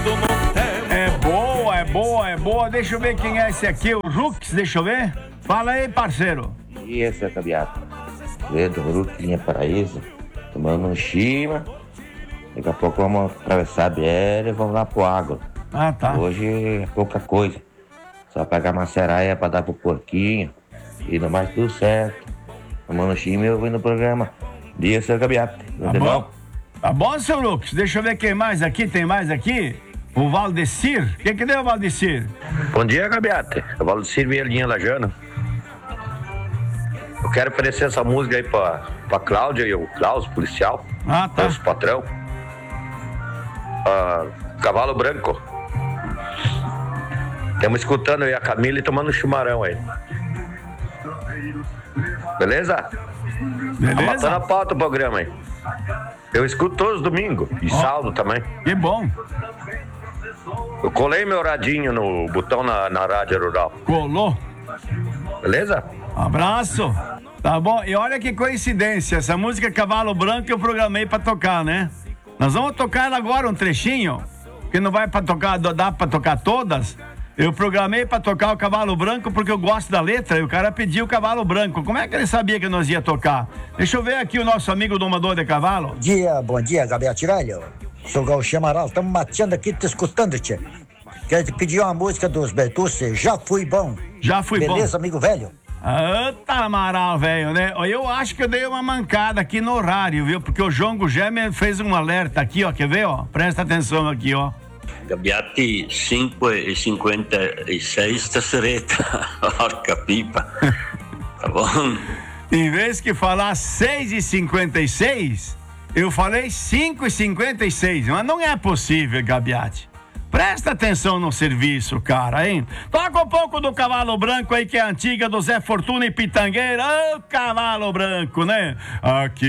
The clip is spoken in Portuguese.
É boa. Deixa eu ver quem é esse aqui, o Rux, deixa eu ver. Fala aí, parceiro. E esse é Cabiato. Pedro Rux, linha Paraíso, tomando um chima. Daqui a pouco vamos atravessar a BR e vamos lá pro Água. Ah, tá. Hoje é pouca coisa. Só pegar uma seraia pra dar pro porquinho. E no mais tudo certo. Tomando chima e eu vou no programa. Dia, seu Cabiato. Tá bom? Tá bom, seu Lucas? Deixa eu ver quem mais aqui. Tem mais aqui? O Valdecir. O que deu, Valdecir? Bom dia, Gabiate. É o Valdecir Vielinha Lajano. Eu quero oferecer essa música aí pra Cláudia e o Klaus, policial. Ah, tá. Nosso patrão. Cavalo Branco. Estamos escutando aí a Camila e tomando chimarrão aí. Beleza? Tá matando a pauta o programa aí. Eu escuto todos os domingos. E sábado também. Que bom. Eu colei meu radinho no botão na rádio rural. Colou. Beleza? Abraço. Tá bom. E olha que coincidência. Essa música Cavalo Branco eu programei pra tocar, né? Nós vamos tocar ela agora um trechinho. Que não vai pra tocar, dá pra tocar todas. Eu programei pra tocar o Cavalo Branco porque eu gosto da letra e o cara pediu o Cavalo Branco. Como é que ele sabia que nós ia tocar? Deixa eu ver aqui o nosso amigo domador de cavalo. Bom dia, Gabiate Velho. Sou Gauchê Amaral, estamos mateando aqui, te escutando, tchê. Quer pedir uma música dos Bertucci, Já Fui Bom. Já fui bom. Beleza, amigo velho? Tá Amaral, velho, né? Eu acho que eu dei uma mancada aqui no horário, viu? Porque o João Gugé me fez um alerta aqui, ó. Quer ver, ó? Presta atenção aqui, ó. Gabiati 5:56 Tassereta. Porca pipa. Tá bom? Em vez que falar 6:56, eu falei 5:56. Mas não é possível, Gabiati. Presta atenção no serviço, cara, hein? Toca um pouco do Cavalo Branco aí, que é a antiga do Zé Fortuna e Pitangueira. Ô, Cavalo Branco, né? Aqui